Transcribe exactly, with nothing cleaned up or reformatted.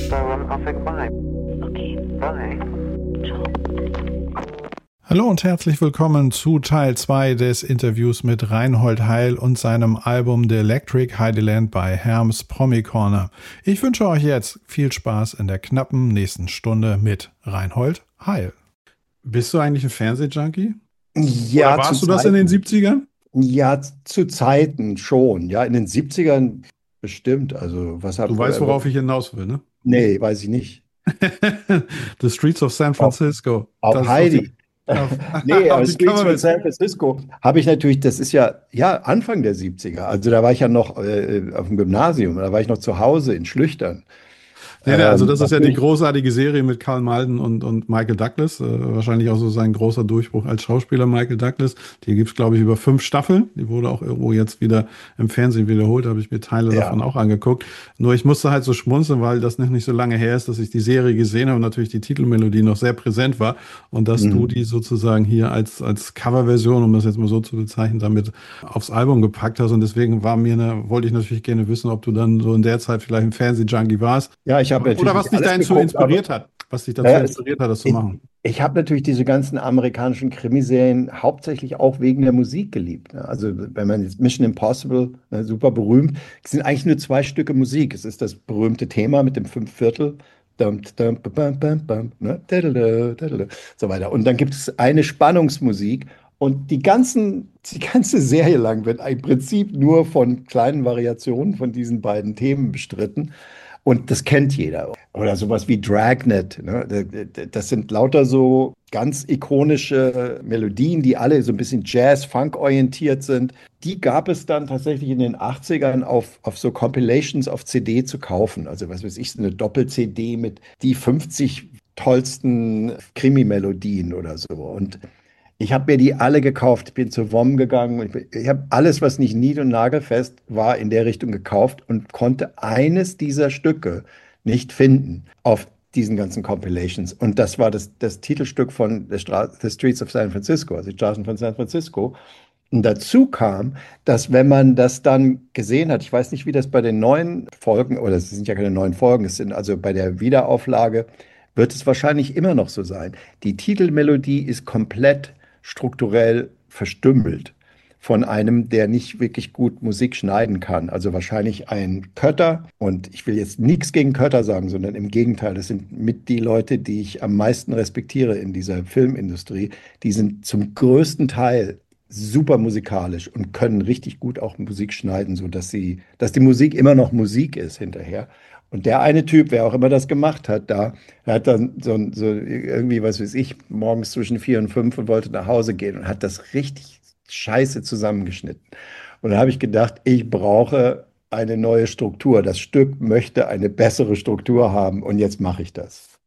So um, I'll say goodbye. Okay. Bye. Ciao. Hallo und herzlich willkommen zu Teil zwei des Interviews mit Reinhold Heil und seinem Album The Electric Heideland bei Herms Promi Corner. Ich wünsche euch jetzt viel Spaß in der knappen nächsten Stunde mit Reinhold Heil. Bist du eigentlich ein Fernsehjunkie? Ja, Oder warst zu du das in den Zeiten. siebzigern? Ja, zu Zeiten schon. Ja, in den siebzigern bestimmt. Also, was hab, Du weißt, worauf ich hinaus will, ne? Nee, weiß ich nicht. The Streets of San Auf, Francisco. auf Das ist doch Heidi. die, auf, Nee, auf aber die Streets von Cover. San Francisco habe ich natürlich, das ist ja, ja Anfang der siebziger. Also da war ich ja noch äh, auf dem Gymnasium, da war ich noch zu Hause in Schlüchtern. Nee, nee, also Ähm, das ist ja die natürlich, großartige Serie mit Karl Malden und, und Michael Douglas. Äh, wahrscheinlich auch so sein großer Durchbruch als Schauspieler, Michael Douglas. Die gibt's glaube ich, über fünf Staffeln. Die wurde auch irgendwo jetzt wieder im Fernsehen wiederholt. Da habe ich mir Teile ja. davon auch angeguckt. Nur ich musste halt so schmunzeln, weil das noch nicht so lange her ist, dass ich die Serie gesehen habe und natürlich die Titelmelodie noch sehr präsent war. Und dass du Mhm. die sozusagen hier als, als Coverversion, um das jetzt mal so zu bezeichnen, damit aufs Album gepackt hast. Und deswegen war mir eine, wollte ich natürlich gerne wissen, ob du dann so in der Zeit vielleicht ein Fernsehjunkie warst. Ja, ich habe Oder natürlich was nicht dich alles dazu geguckt, aber inspiriert hat. Was dich dazu naja, es, inspiriert hat, das zu ich, machen. ich habe natürlich diese ganzen amerikanischen Krimiserien hauptsächlich auch wegen der Musik geliebt. Ne? Also wenn man jetzt Mission Impossible, ne, super berühmt, es sind eigentlich nur zwei Stücke Musik. Es ist das berühmte Thema mit dem Fünfviertel, dum, dum, bam, bam, bam, ne? Dadada, dadada, so weiter. Und dann gibt es eine Spannungsmusik und die ganzen, die ganze Serie lang wird im Prinzip nur von kleinen Variationen von diesen beiden Themen bestritten. Und das kennt jeder. Oder sowas wie Dragnet. Ne? Das sind lauter so ganz ikonische Melodien, die alle so ein bisschen Jazz-Funk-orientiert sind. Die gab es dann tatsächlich in den achtzigern auf, auf so Compilations auf C D zu kaufen. Also was weiß ich, so eine Doppel-C D mit die fünfzig tollsten Krimi-Melodien oder so. Und ich habe mir die alle gekauft. Ich bin zu W O M gegangen. Und ich ich habe alles, was nicht nied- und nagelfest war, in der Richtung gekauft und konnte eines dieser Stücke nicht finden auf diesen ganzen Compilations. Und das war das, das Titelstück von The, Stra The Streets of San Francisco, also die Straßen von San Francisco. Und dazu kam, dass wenn man das dann gesehen hat, ich weiß nicht, wie das bei den neuen Folgen, oder es sind ja keine neuen Folgen, es sind also bei der Wiederauflage, wird es wahrscheinlich immer noch so sein. Die Titelmelodie ist komplett strukturell verstümmelt von einem, der nicht wirklich gut Musik schneiden kann. Also wahrscheinlich ein Kötter. Und ich will jetzt nichts gegen Kötter sagen, sondern im Gegenteil, das sind mit die Leute, die ich am meisten respektiere in dieser Filmindustrie. Die sind zum größten Teil super musikalisch und können richtig gut auch Musik schneiden, sodass sie, dass die Musik immer noch Musik ist hinterher. Und der eine Typ, wer auch immer das gemacht hat, da, er hat dann so, so irgendwie, was weiß ich, morgens zwischen vier und fünf und wollte nach Hause gehen und hat das richtig scheiße zusammengeschnitten. Und da habe ich gedacht, ich brauche eine neue Struktur. Das Stück möchte eine bessere Struktur haben und jetzt mache ich das.